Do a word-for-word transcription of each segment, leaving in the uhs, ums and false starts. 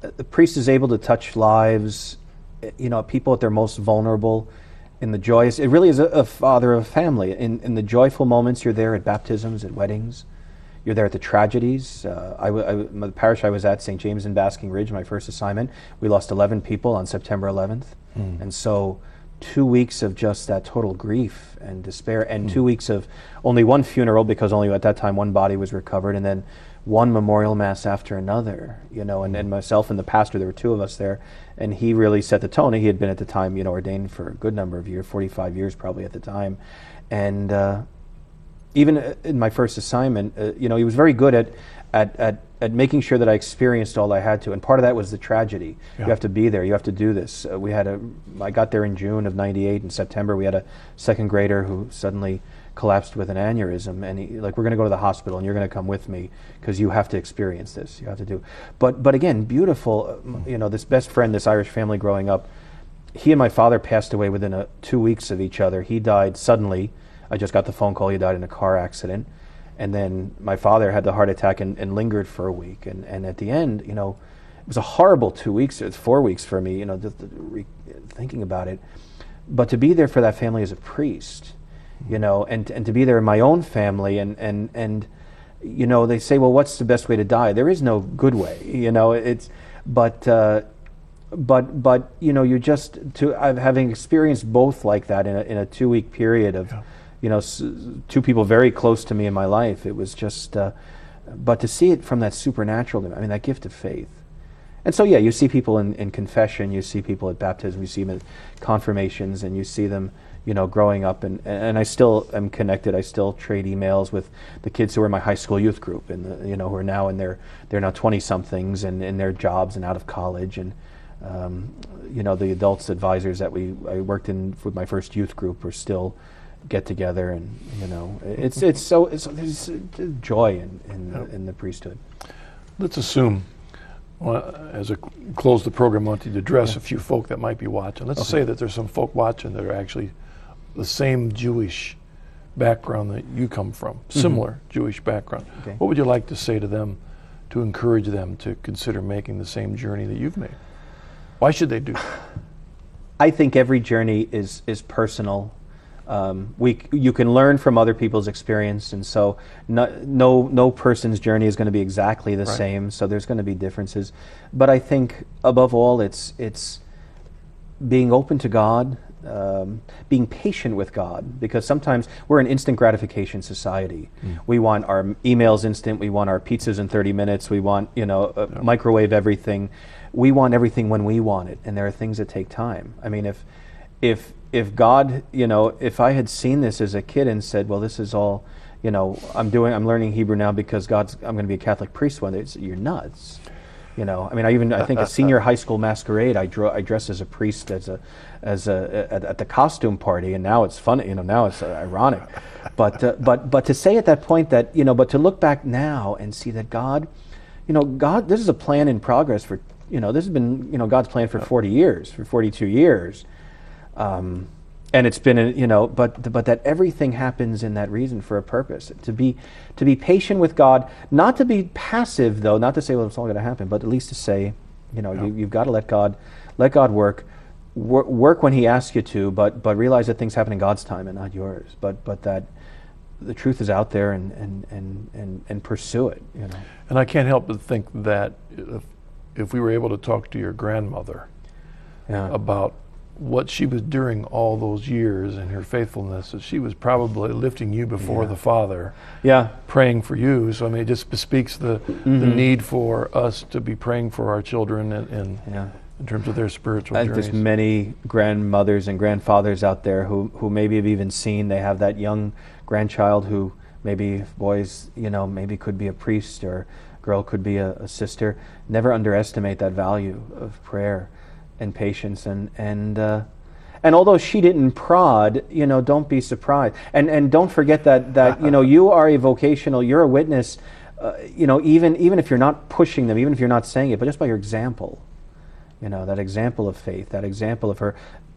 the priest is able to touch lives, you know, people at their most vulnerable, in the joyous. It really is a, a father of a family. In, in the joyful moments, you're there at baptisms, at weddings. You're there at the tragedies. Uh, I, w- I w- the parish I was at, Saint James in Basking Ridge, my first assignment, we lost eleven people on September eleventh. Mm. And so two weeks of just that total grief and despair, and mm. two weeks of only one funeral, because only at that time one body was recovered, and then one memorial mass after another, you know, and, and myself and the pastor, there were two of us there, and he really set the tone. He had been at the time, you know, ordained for a good number of years, forty-five years probably at the time. And uh, even in my first assignment, uh, you know, he was very good at, at, at, at making sure that I experienced all I had to. And part of that was the tragedy. Yeah. You have to be there. You have to do this. Uh, we had a, I got there in June of ninety-eight. In September, we had a second grader who suddenly collapsed with an aneurysm, and he, like, we're going to go to the hospital, and you're going to come with me because you have to experience this. You have to do. But but again, beautiful. Uh, you know, this best friend, this Irish family growing up. He and my father passed away within a, two weeks of each other. He died suddenly. I just got the phone call he died in a car accident. And then my father had the heart attack and, and lingered for a week. And, and at the end, you know, it was a horrible two weeks, it's four weeks for me, you know, just re- thinking about it. But to be there for that family as a priest, you know, and and to be there in my own family, and, and, and you know, they say, well, what's the best way to die? There is no good way, you know, it's, but, uh, but, but you know, you just, to I've, having experienced both like that in a, in a two-week period of, yeah. you know, s- two people very close to me in my life, it was just, uh, but to see it from that supernatural, I mean, that gift of faith. And so, yeah, you see people in, in confession, you see people at baptism, you see them at confirmations, and you see them, you know, growing up. And, and I still am connected. I still trade emails with the kids who were in my high school youth group, and, the, you know, who are now in their, they're now twenty-somethings and in their jobs and out of college. And, um, you know, the adults advisors that we I worked in with my first youth group are still get together, and, you know, it's it's so it's, there's joy in in, Yep. in the priesthood. Let's assume, well, as I close the program, I want you to address Yeah. a few folk that might be watching. Let's Okay. say that there's some folk watching that are actually the same Jewish background that you come from, similar Jewish background. Okay. What would you like to say to them to encourage them to consider making the same journey that you've made? Why should they do that? I think every journey is is personal. Um, we you can learn from other people's experience, and so no no, no person's journey is going to be exactly the Right. same. So there's going to be differences, but I think above all, it's it's being open to God, um, being patient with God, because sometimes we're an instant gratification society. Mm. We want our emails instant. We want our pizzas in thirty minutes. We want, you know, uh, Yeah. microwave everything. We want everything when we want it, and there are things that take time. I mean, if if if God, you know, if I had seen this as a kid and said, well, this is all, you know, I'm doing, I'm learning Hebrew now because God's, I'm going to be a Catholic priest one day, it's, you're nuts. You know, I mean, I even, I think a senior high school masquerade, I draw, I dressed as a priest as a, as a, at, at the costume party, and now it's funny, you know, now it's uh, ironic. But, uh, but, but to say at that point that, you know, but to look back now and see that God, you know, God, this is a plan in progress for, you know, this has been, you know, God's plan for forty years, for forty-two years. Um, and it's been, a, you know, but but that everything happens in that reason for a purpose. To be to be patient with God, not to be passive though, not to say, well, it's all going to happen, but at least to say, you know, Yeah. you, you've got to let God, let God work, wor- work when He asks you to, but but realize that things happen in God's time and not yours. But but that the truth is out there, and and and and, and pursue it. You know. And I can't help but think that if, if we were able to talk to your grandmother Yeah. about what she was doing all those years and her faithfulness, that she was probably lifting you before Yeah. the Father, Yeah. praying for you. So I mean, it just bespeaks the Mm-hmm. the need for us to be praying for our children in, in, Yeah. in terms of their spiritual And journeys. there's many grandmothers and grandfathers out there who, who maybe have even seen, they have that young grandchild who maybe, boys, you know, maybe could be a priest, or girl could be a, a sister. Never underestimate that value of prayer and patience. And and uh, and although she didn't prod, you know, don't be surprised. And and don't forget that that you know, you are a vocational, you're a witness. Uh, you know, even even if you're not pushing them, even if you're not saying it, but just by your example. You know, that example of faith, that example of her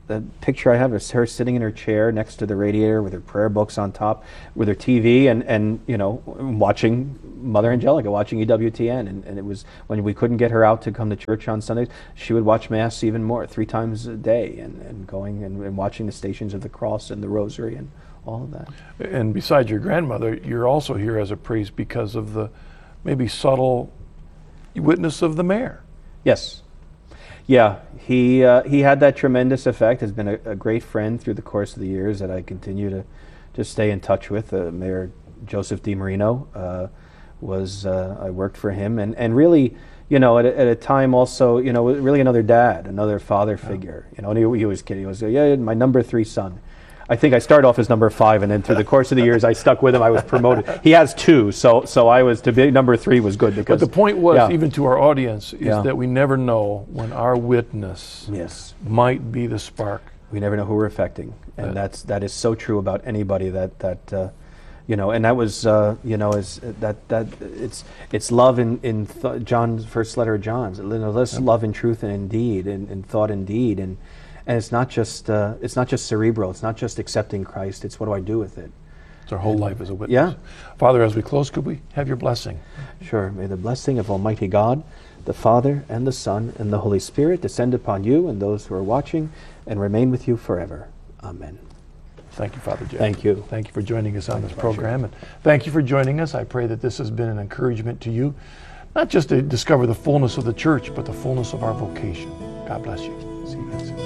the picture I have is her sitting in her chair next to the radiator with her prayer books on top, with her T V, and, and you know, watching Mother Angelica, watching E W T N. And, and it was when we couldn't get her out to come to church on Sundays, she would watch Mass even more, three times a day, and, and going and, and watching the Stations of the Cross and the Rosary and all of that. And besides your grandmother, you're also here as a priest because of the maybe subtle witness of the mayor. Yes. Yeah, he uh, he had that tremendous effect, has been a, a great friend through the course of the years that I continue to, to stay in touch with. Uh, Mayor Joseph DiMarino uh, was, uh, I worked for him, and, and really, you know, at a, at a time also, you know, really another dad, another father figure, you know, and he, he was kidding, he was, yeah, my number three son. I think I started off as number five, and then through the course of the years, I stuck with him. I was promoted. He has two, so so I was to be number three was good because. But the point was, yeah. even to our audience, is Yeah. that we never know when our witness Yes, might be the spark. we never know who we're affecting, and That- that's that is so true about anybody that that. Uh, you know, and that was, uh, you know, is that that it's it's love in in th- John's first letter of John's. You know, let's Yep. love in truth and in deed, and in thought and deed, and and it's not just uh, it's not just cerebral. It's not just accepting Christ. It's what do I do with it? It's our whole life as a witness. Yeah. Father, as we close, could we have your blessing? Sure. May the blessing of Almighty God, the Father and the Son and the Holy Spirit descend upon you and those who are watching, and remain with you forever. Amen. Thank you, Father Jeff. Thank you. Thank you for joining us on this pleasure. program. And thank you for joining us. I pray that this has been an encouragement to you, not just to discover the fullness of the church, but the fullness of our vocation. God bless you. See you again soon.